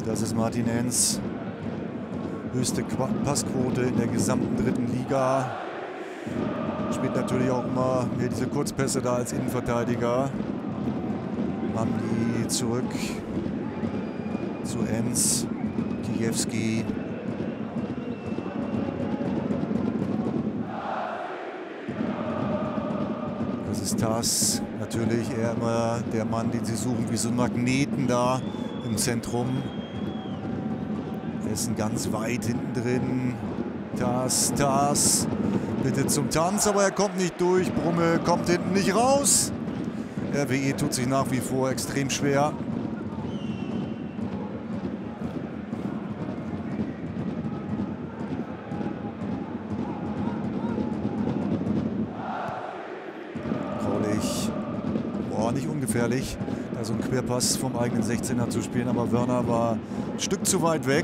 das ist Martin Enz. Höchste Passquote in der gesamten 3. Liga. Spielt natürlich auch immer mehr diese Kurzpässe da als Innenverteidiger. Mamdi zurück zu Enz. Kijewski. Das ist Tass. Natürlich eher immer der Mann, den sie suchen, wie so ein Magneten da im Zentrum. Er ist ganz weit hinten drin. Tass. Bitte zum Tanz, aber er kommt nicht durch. Brumme kommt hinten nicht raus. RWE tut sich nach wie vor extrem schwer. Kraulich. Boah, nicht ungefährlich, da so einen Querpass vom eigenen 16er zu spielen. Aber Wörner war ein Stück zu weit weg.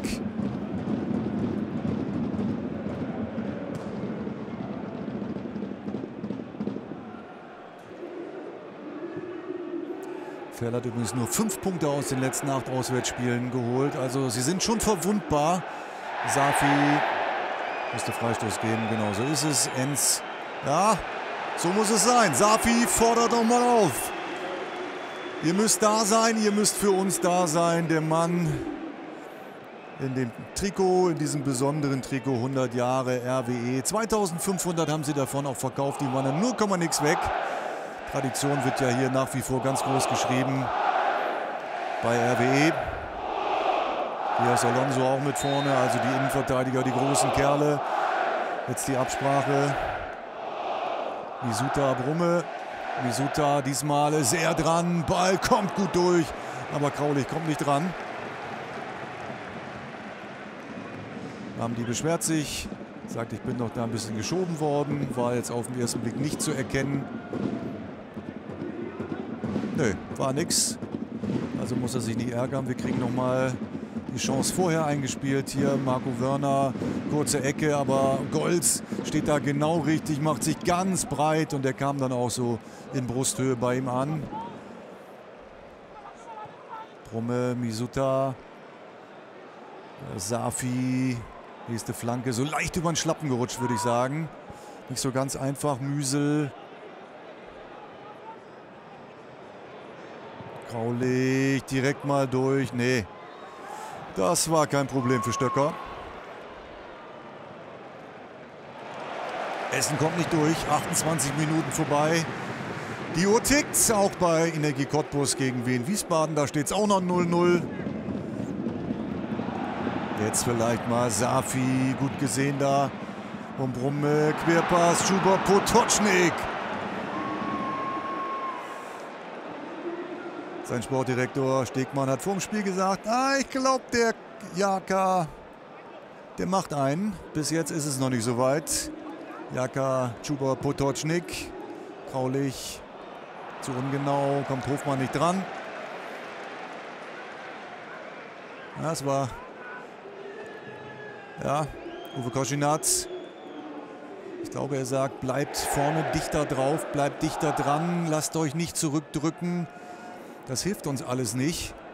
Ferl hat übrigens nur 5 Punkte aus den letzten 8 Auswärtsspielen geholt. Also sie sind schon verwundbar. Safi musste Freistoß geben. Genau, so ist es. Enz. Ja, so muss es sein. Safi fordert doch mal auf. Ihr müsst da sein, ihr müsst für uns da sein. Der Mann in dem Trikot, in diesem besonderen Trikot, 100 Jahre RWE. 2500 haben sie davon auch verkauft. Die waren dann 0, nix weg. Tradition wird ja hier nach wie vor ganz groß geschrieben bei RWE. Hier ist Alonso auch mit vorne, also die Innenverteidiger, die großen Kerle. Jetzt die Absprache. Misuta, Brumme. Misuta diesmal sehr dran. Ball kommt gut durch, aber Kraulich kommt nicht dran. Mamdi beschwert sich, sagt, ich bin noch da ein bisschen geschoben worden. War jetzt auf den ersten Blick nicht zu erkennen. Nö, war nix. Also muss er sich nicht ärgern. Wir kriegen nochmal die Chance vorher eingespielt. Hier Marco Wörner, kurze Ecke, aber Golz steht da genau richtig, macht sich ganz breit und der kam dann auch so in Brusthöhe bei ihm an. Brumme, Misuta, Safi, nächste Flanke, so leicht über den Schlappen gerutscht, würde ich sagen. Nicht so ganz einfach, Müsel. Kraulich, direkt mal durch. Nee, das war kein Problem für Stöcker. Essen kommt nicht durch. 28 Minuten vorbei. Die Uhr tickt, auch bei Energie Cottbus gegen Wien Wiesbaden. Da steht es auch noch 0-0. Jetzt vielleicht mal Safi, gut gesehen da. Und Brumme, Querpass, Schubert, Potocznik. Sein Sportdirektor Stegmann hat vor dem Spiel gesagt, ich glaube, der Jaka, der macht einen. Bis jetzt ist es noch nicht so weit. Jaka, Schubert, Potocznik. Kraulich, zu ungenau, kommt Hofmann nicht dran. Das war, ja, Uwe Koschinatz. Ich glaube, er sagt, bleibt vorne dichter drauf, bleibt dichter dran, lasst euch nicht zurückdrücken. Das hilft uns alles nicht.